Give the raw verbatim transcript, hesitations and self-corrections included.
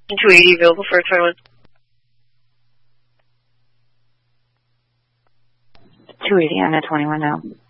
two eighty available for twenty-one. two eighty on the twenty-one now.